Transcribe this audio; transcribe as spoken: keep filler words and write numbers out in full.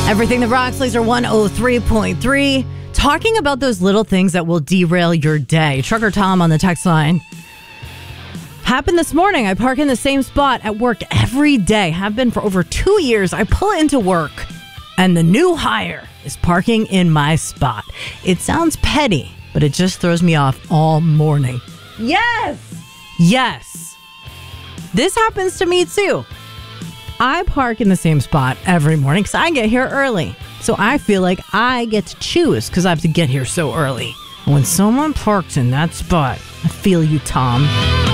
Everything that rocks, Laser one oh three point three. Talking about those little things that will derail your day. Trucker Tom on the text line. Happened this morning. I park in the same spot at work every day. Have been for over two years. I pull into work, and the new hire is parking in my spot. It sounds petty, but it just throws me off all morning. Yes! Yes. This happens to me too. I park in the same spot every morning because I get here early. So I feel like I get to choose because I have to get here so early. And when someone parks in that spot, I feel you, Tom.